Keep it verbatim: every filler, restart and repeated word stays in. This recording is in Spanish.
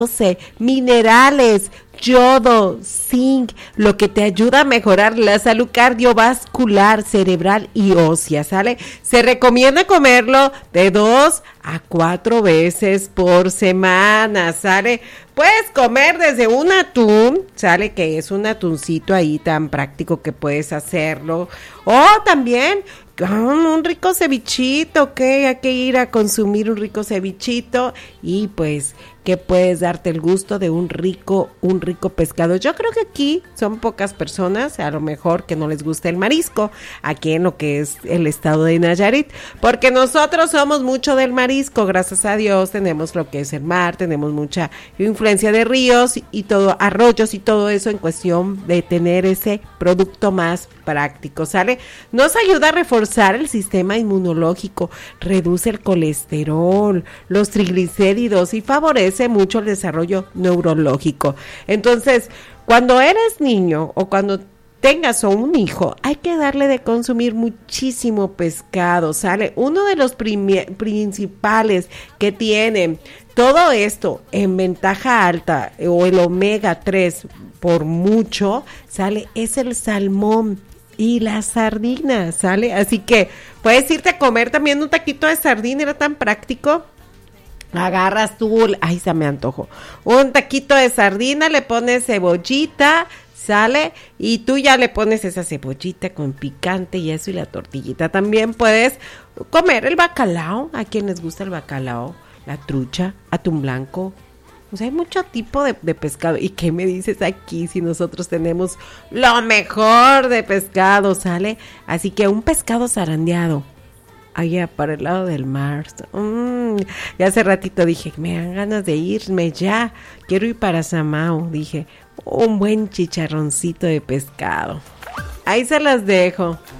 minerales, yodo, zinc, lo que te ayuda a mejorar la salud cardiovascular, cerebral y ósea, ¿sale? Se recomienda comerlo de dos a cuatro veces por semana, ¿sale? Puedes comer desde un atún, ¿sale? Que es un atuncito ahí tan práctico que puedes hacerlo. O también con un rico cevichito, ¿ok? Hay que ir a consumir un rico cevichito y pues que puedes darte el gusto de un rico, un rico pescado. Yo creo que aquí son pocas personas, a lo mejor que no les gusta el marisco, aquí en lo que es el estado de Nayarit, porque nosotros somos mucho del marisco, gracias a Dios, tenemos lo que es el mar, tenemos mucha influencia de ríos y todo, arroyos y todo eso en cuestión de tener ese producto más práctico, ¿sale? Nos ayuda a reforzar el sistema inmunológico, reduce el colesterol, los triglicéridos y favorece mucho el desarrollo neurológico. Entonces, cuando eres niño o cuando tengas un hijo, hay que darle de consumir muchísimo pescado, ¿sale? Uno de los primi- principales que tienen todo esto en ventaja alta o el omega tres por mucho, ¿sale? Es el salmón y la sardina, ¿sale? Así que puedes irte a comer también un taquito de sardina, era tan práctico. Agarras tú, ay, se me antojó, un taquito de sardina, le pones cebollita, sale, y tú ya le pones esa cebollita con picante y eso y la tortillita. También puedes comer el bacalao, a quien les gusta el bacalao, la trucha, atún blanco. O sea, hay mucho tipo de, de pescado. ¿Y qué me dices aquí si nosotros tenemos lo mejor de pescado, sale? Así que un pescado zarandeado allá para el lado del mar. Mm, ya hace ratito dije, me dan ganas de irme ya. Quiero ir para Samao. Dije, un buen chicharroncito de pescado. Ahí se las dejo.